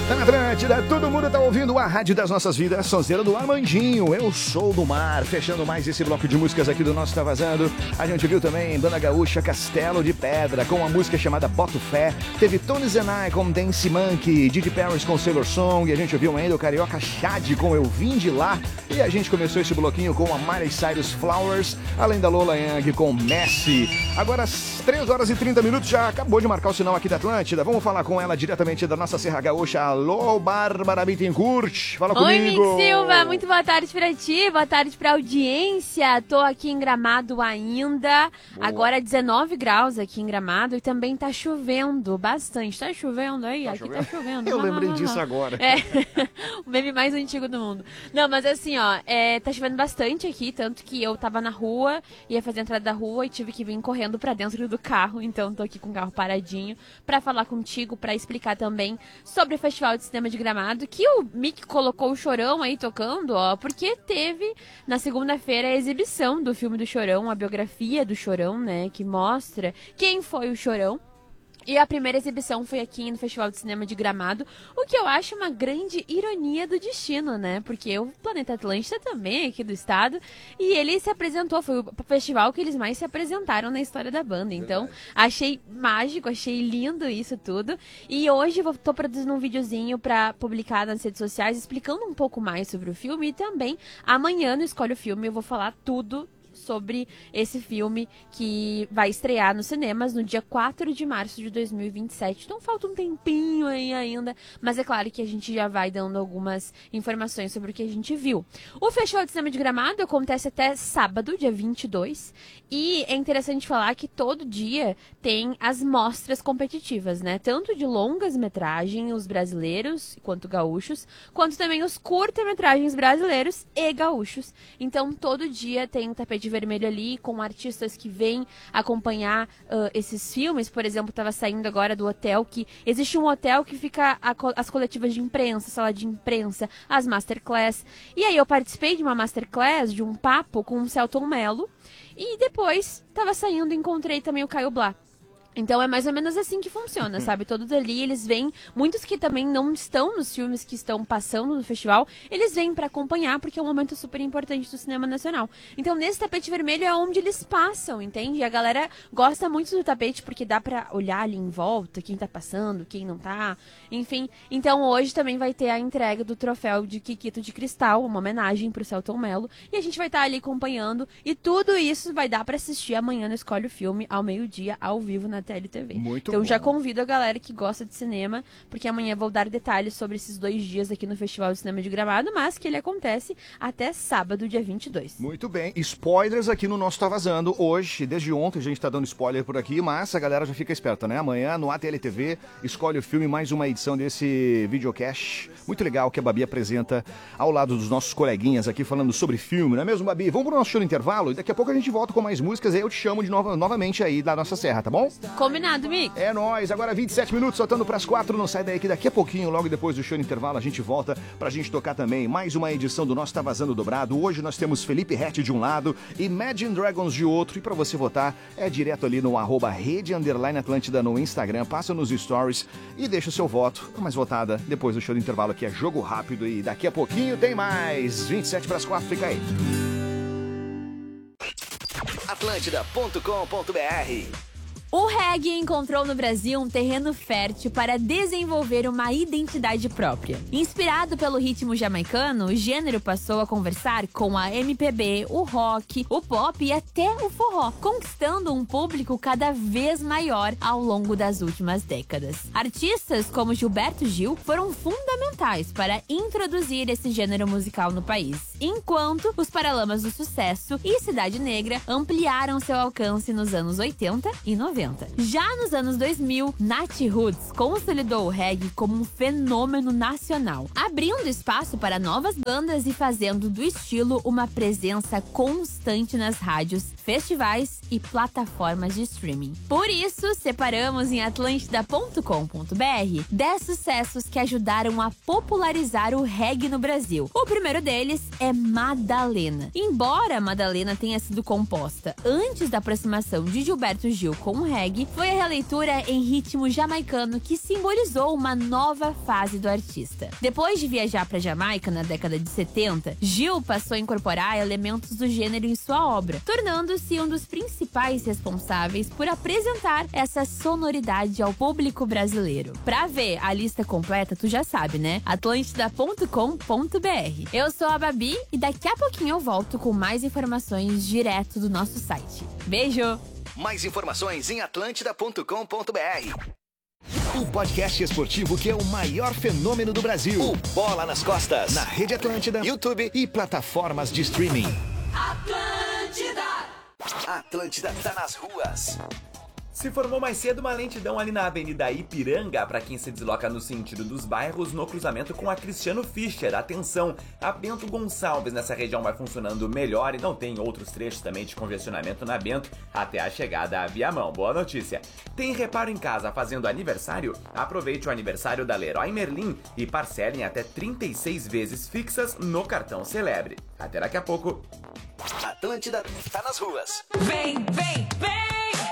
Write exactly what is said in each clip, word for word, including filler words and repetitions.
Tá na Atlântida, todo mundo tá ouvindo a Rádio das Nossas Vidas, sonzeira do Armandinho, Eu Sou do Mar, fechando mais esse bloco de músicas aqui do nosso Tá Vazando. A gente viu também Banda Gaúcha Castelo de Pedra, com uma música chamada Boto Fé. Teve Tony Zenai com Dance Monkey, Didi Paris com Sailor Song, e a gente ouviu ainda o Carioca Chad com Eu Vim de Lá. E a gente começou esse bloquinho com a Miley Cyrus Flowers, além da Lola Young com Messi. Agora às três horas e trinta minutos, já acabou de marcar o sinal aqui da Atlântida. Vamos falar com ela diretamente da nossa Serra Gaúcha. Alô, Bárbara Bittencourt, fala Oi, comigo. Oi, Mick Silva, muito boa tarde pra ti, boa tarde pra audiência. Tô aqui em Gramado ainda, boa. Agora dezenove graus aqui em Gramado e também tá chovendo bastante. Tá chovendo aí? Tá aqui chovendo? Tá chovendo. Eu lembrei disso agora. É, o meme mais antigo do mundo. Não, mas assim, ó, é, tá chovendo bastante aqui, tanto que eu tava na rua, ia fazer a entrada da rua e tive que vir correndo pra dentro do carro, então tô aqui com o carro paradinho pra falar contigo, pra explicar também sobre o Festival de Cinema de Gramado, que o Mick colocou o Chorão aí tocando, ó, porque teve na segunda-feira a exibição do filme do Chorão, a biografia do Chorão, né, que mostra quem foi o Chorão. E a primeira exibição foi aqui no Festival de Cinema de Gramado, o que eu acho uma grande ironia do destino, né? Porque o Planeta Atlântida também é aqui do estado, e ele se apresentou, foi o festival que eles mais se apresentaram na história da banda. Então, achei mágico, achei lindo isso tudo. E hoje eu tô produzindo um videozinho pra publicar nas redes sociais, explicando um pouco mais sobre o filme, e também amanhã no Escolhe o Filme eu vou falar tudo sobre esse filme que vai estrear nos cinemas no dia quatro de março de dois mil e vinte e sete. Então falta um tempinho aí ainda, mas é claro que a gente já vai dando algumas informações sobre o que a gente viu. O Festival de Cinema de Gramado acontece até sábado, dia vinte e dois, e é interessante falar que todo dia tem as mostras competitivas, né? Tanto de longas-metragens, os brasileiros, quanto gaúchos, quanto também os curta-metragens brasileiros e gaúchos. Então todo dia tem um tapete vermelho ali, com artistas que vêm acompanhar uh, esses filmes. Por exemplo, estava saindo agora do hotel, que existe um hotel que fica a, as coletivas de imprensa, sala de imprensa, as masterclass. E aí eu participei de uma masterclass, de um papo com o Celton Mello, e depois estava saindo e encontrei também o Caio Blá. Então é mais ou menos assim que funciona, sabe? Todos ali, eles vêm, muitos que também não estão nos filmes que estão passando no festival, eles vêm pra acompanhar, porque é um momento super importante do cinema nacional. Então nesse tapete vermelho é onde eles passam, entende? E a galera gosta muito do tapete, porque dá pra olhar ali em volta, quem tá passando, quem não tá, enfim. Então hoje também vai ter a entrega do troféu de Kikito de Cristal, uma homenagem pro Celton Mello, e a gente vai estar ali acompanhando, e tudo isso vai dar pra assistir amanhã no Escolhe o Filme, ao meio-dia, ao vivo na T L T V. Muito então bom. Já convido a galera que gosta de cinema, porque amanhã vou dar detalhes sobre esses dois dias aqui no Festival de Cinema de Gramado, mas que ele acontece até sábado, dia vinte e dois. Muito bem, spoilers aqui no nosso Tá Vazando. Hoje, desde ontem a gente tá dando spoiler por aqui, mas a galera já fica esperta, né? Amanhã no A T L T V, Escolhe o Filme, mais uma edição desse videocast muito legal que a Babi apresenta ao lado dos nossos coleguinhas aqui falando sobre filme, não é mesmo, Babi? Vamos pro nosso show no intervalo e daqui a pouco a gente volta com mais músicas, aí eu te chamo de novo, novamente aí da nossa serra, tá bom? Combinado. Mick. É nóis, agora vinte e sete minutos, soltando pras quatro, não sai daí que daqui a pouquinho, logo depois do show no intervalo, a gente volta pra gente tocar também mais uma edição do nosso Tá Vazando Dobrado. Hoje nós temos Felipe Ret de um lado, Imagine Dragons de outro, e pra você votar é direto ali no arroba rede underline Atlântida no Instagram, passa nos stories e deixa o seu voto. A mais votada depois do show do intervalo, aqui é jogo rápido e daqui a pouquinho tem mais. vinte e sete pras quatro, fica aí. Atlântida ponto com ponto br. O reggae encontrou no Brasil um terreno fértil para desenvolver uma identidade própria. Inspirado pelo ritmo jamaicano, o gênero passou a conversar com a M P B, o rock, o pop e até o forró, conquistando um público cada vez maior ao longo das últimas décadas. Artistas como Gilberto Gil foram fundamentais para introduzir esse gênero musical no país, enquanto os Paralamas do Sucesso e Cidade Negra ampliaram seu alcance nos anos oitenta e noventa. Já nos anos dois mil, Nat Roots consolidou o reggae como um fenômeno nacional, abrindo espaço para novas bandas e fazendo do estilo uma presença constante nas rádios, festivais e plataformas de streaming. Por isso, separamos em atlântida ponto com ponto br dez sucessos que ajudaram a popularizar o reggae no Brasil. O primeiro deles é Madalena. Embora Madalena tenha sido composta antes da aproximação de Gilberto Gil com o ritmo reggae, foi a releitura em ritmo jamaicano que simbolizou uma nova fase do artista. Depois de viajar para Jamaica na década de setenta, Gil passou a incorporar elementos do gênero em sua obra, tornando-se um dos principais responsáveis por apresentar essa sonoridade ao público brasileiro. Pra ver a lista completa, tu já sabe, né? atlântida ponto com ponto b r. Eu sou a Babi e daqui a pouquinho eu volto com mais informações direto do nosso site. Beijo! Mais informações em atlântida ponto com ponto b r. O podcast esportivo que é o maior fenômeno do Brasil. O Bola nas Costas. Na Rede Atlântida, YouTube e plataformas de streaming. Atlântida! Atlântida tá nas ruas. Se formou mais cedo uma lentidão ali na Avenida Ipiranga para quem se desloca no sentido dos bairros no cruzamento com a Cristiano Fischer. Atenção, a Bento Gonçalves nessa região vai funcionando melhor e não tem outros trechos também de congestionamento na Bento até a chegada à Viamão. Boa notícia. Tem reparo em casa fazendo aniversário? Aproveite o aniversário da Leroy Merlin e parcelem até trinta e seis vezes fixas no cartão Celebre. Até daqui a pouco. Atlântida tá nas ruas. Vem, vem, vem!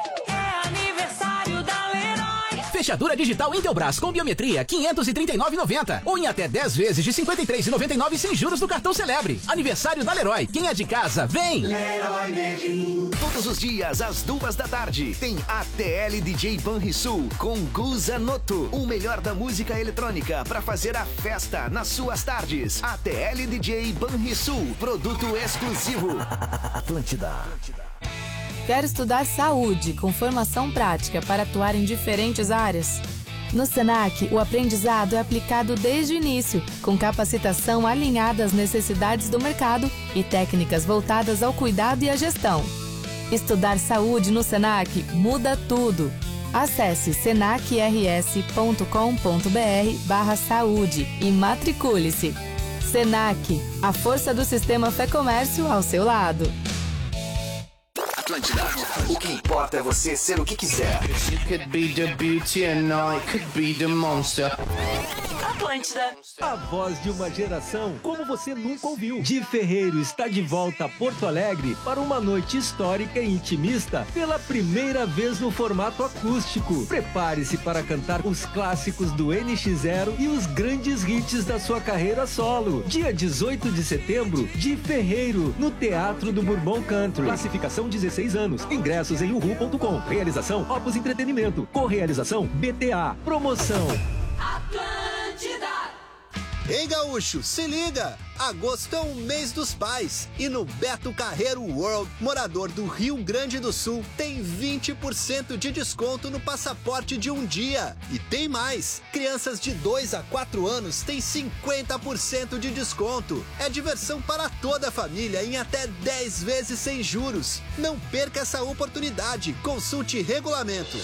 Fechadura digital Intelbras com biometria quinhentos e trinta e nove reais e noventa centavos ou em até dez vezes de cinquenta e três reais e noventa e nove centavos sem juros no cartão Celebre. Aniversário da Leroy. Quem é de casa, vem! Leroy Merlin. Todos os dias, às duas da tarde, tem A T L D J Banrisul com Guza Noto. O melhor da música eletrônica para fazer a festa nas suas tardes. A T L D J Banrisul. Produto exclusivo. Atlântida. Quer estudar saúde com formação prática para atuar em diferentes áreas? No Senac, o aprendizado é aplicado desde o início, com capacitação alinhada às necessidades do mercado e técnicas voltadas ao cuidado e à gestão. Estudar saúde no Senac muda tudo. Acesse senacrs ponto com ponto b r barra saúde e matricule-se. Senac, a força do sistema Fé Comércio ao seu lado. Atlântida. O que importa é você ser o que quiser. It could be the beauty and I could be the monster. Atlântida. A voz de uma geração como você nunca ouviu. Di Ferreiro está de volta a Porto Alegre para uma noite histórica e intimista pela primeira vez no formato acústico. Prepare-se para cantar os clássicos do N X Zero e os grandes hits da sua carreira solo. Dia dezoito de setembro, Di Ferreiro, no Teatro do Bourbon Country. Classificação dezesseis anos. Ingressos em uhu ponto com. Realização Opus Entretenimento. Correalização B T A. Promoção Atlântida. Ei, gaúcho, se liga! Agosto é o mês dos pais e no Beto Carreiro World, morador do Rio Grande do Sul, tem vinte por cento de desconto no passaporte de um dia. E tem mais! Crianças de dois a quatro anos têm cinquenta por cento de desconto. É diversão para toda a família em até dez vezes sem juros. Não perca essa oportunidade. Consulte regulamento.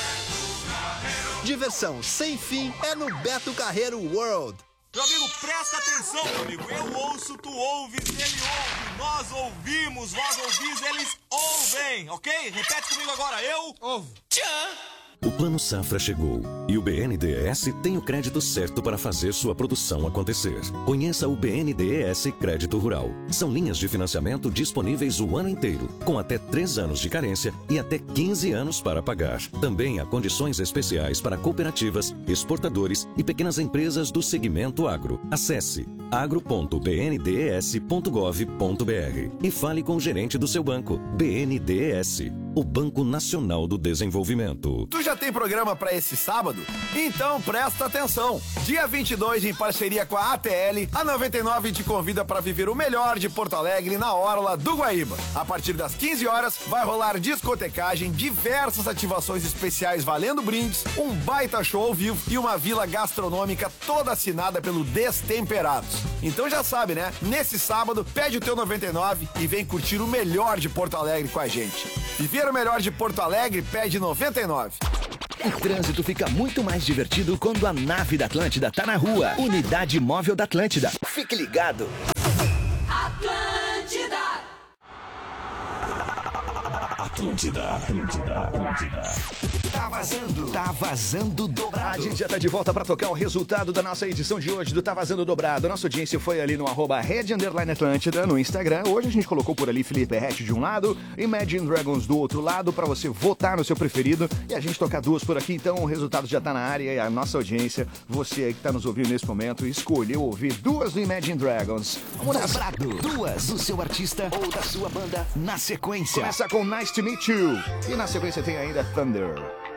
Diversão sem fim é no Beto Carreiro World. Meu amigo, presta atenção, meu amigo. Eu ouço, tu ouves, ele ouve. Nós ouvimos, vós ouvis, eles ouvem, ok? Repete comigo agora, eu ouvo. Tchã! O Plano Safra chegou e o B N D E S tem o crédito certo para fazer sua produção acontecer. Conheça o B N D E S Crédito Rural. São linhas de financiamento disponíveis o ano inteiro, com até três anos de carência e até quinze anos para pagar. Também há condições especiais para cooperativas, exportadores e pequenas empresas do segmento agro. Acesse agro ponto b n d e s ponto gov ponto b r e fale com o gerente do seu banco. B N D E S, o Banco Nacional do Desenvolvimento. Tu já tem programa para esse sábado? Então presta atenção. Dia vinte e dois, em parceria com a A T L, a noventa e nove te convida para viver o melhor de Porto Alegre na orla do Guaíba. A partir das quinze horas, vai rolar discotecagem, diversas ativações especiais valendo brindes, um baita show ao vivo e uma vila gastronômica toda assinada pelo Destemperados. Então já sabe, né? Nesse sábado, pede o teu noventa e nove e vem curtir o melhor de Porto Alegre com a gente. Viver o melhor de Porto Alegre, pede noventa e nove. O trânsito fica muito mais divertido quando a nave da Atlântida tá na rua. Unidade Móvel da Atlântida. Fique ligado. Atlântida. Atlântida, Atlântida, Atlântida. Tá vazando. Tá vazando dobrado. A gente já tá de volta pra tocar o resultado da nossa edição de hoje do Tá Vazando Dobrado. Nossa audiência foi ali no arroba Rede Underline Atlântida no Instagram. Hoje a gente colocou por ali Felipe Rett de um lado, Imagine Dragons do outro lado, pra você votar no seu preferido e a gente tocar duas por aqui. Então o resultado já tá na área e a nossa audiência, você aí que tá nos ouvindo nesse momento, escolheu ouvir duas do Imagine Dragons. Vamos dobrado. Duas do seu artista ou da sua banda na sequência. Começa com Nice to Meet You e na sequência tem ainda Thunder.